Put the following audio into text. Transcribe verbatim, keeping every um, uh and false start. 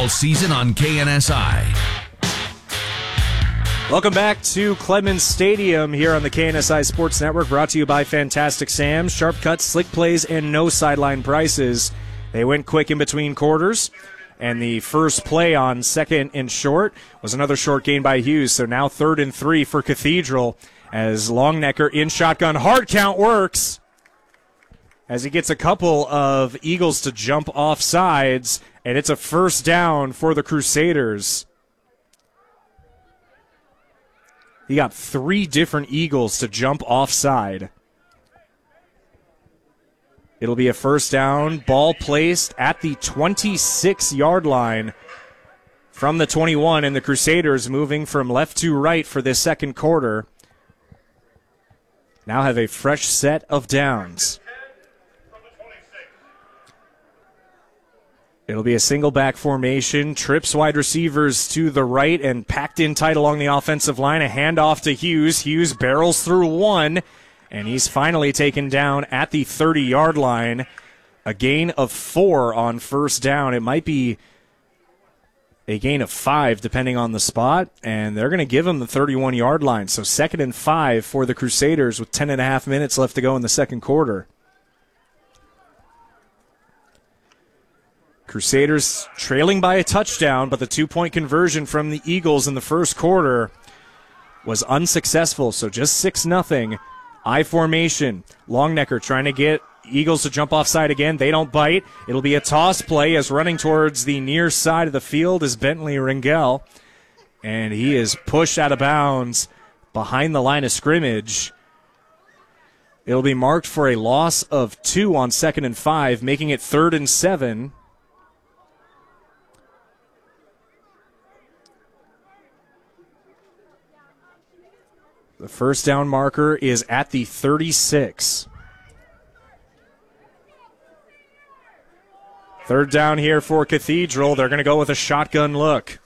Season on K N S I. Welcome back to Clemens Stadium here on the K N S I Sports Network, brought to you by Fantastic Sam. Sharp cuts, slick plays, and no sideline prices. They went quick in between quarters, and the first play on second and short was another short gain by Hughes. So now third and three for Cathedral as Longnecker in shotgun. Hard count works as he gets a couple of Eagles to jump off sides, and it's a first down for the Crusaders. He got three different Eagles to jump offside. It'll be a first down, ball placed at the twenty-six-yard line from the twenty-one, and the Crusaders moving from left to right for this second quarter. Now have a fresh set of downs. It'll be a single back formation. Trips wide receivers to the right and packed in tight along the offensive line. A handoff to Hughes. Hughes barrels through one, and he's finally taken down at the thirty-yard line. A gain of four on first down. It might be a gain of five depending on the spot, and they're going to give him the thirty-one-yard line. So second and five for the Crusaders with ten and a half minutes left to go in the second quarter. Crusaders trailing by a touchdown, but the two-point conversion from the Eagles in the first quarter was unsuccessful, so just six nothing. I formation. Longnecker trying to get Eagles to jump offside again. They don't bite. It'll be a toss play as running towards the near side of the field is Bentley Ringel, and he is pushed out of bounds behind the line of scrimmage. It'll be marked for a loss of two on second and five, making it third and seven. The first down marker is at the thirty-six. Third down here for Cathedral. They're going to go with a shotgun look.